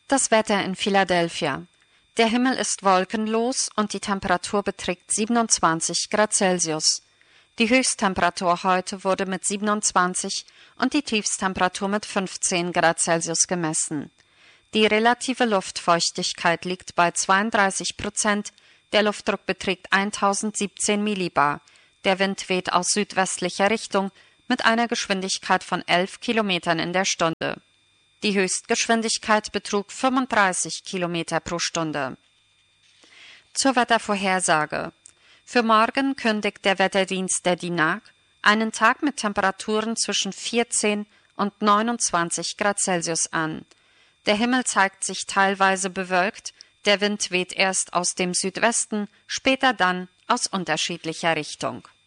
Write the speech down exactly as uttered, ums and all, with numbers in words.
Das Wetter in Philadelphia. Der Himmel ist wolkenlos und die Temperatur beträgt siebenundzwanzig Grad Celsius. Die Höchsttemperatur heute wurde mit siebenundzwanzig und die Tiefsttemperatur mit fünfzehn Grad Celsius gemessen. Die relative Luftfeuchtigkeit liegt bei zweiunddreißig Prozent, der Luftdruck beträgt eintausendsiebzehn Millibar, der Wind weht aus südwestlicher Richtung mit einer Geschwindigkeit von elf Kilometern in der Stunde. Die Höchstgeschwindigkeit betrug fünfunddreißig Kilometer pro Stunde. Zur Wettervorhersage. Für morgen kündigt der Wetterdienst der D I N A G einen Tag mit Temperaturen zwischen vierzehn und neunundzwanzig Grad Celsius an. Der Himmel zeigt sich teilweise bewölkt, der Wind weht erst aus dem Südwesten, später dann aus unterschiedlicher Richtung.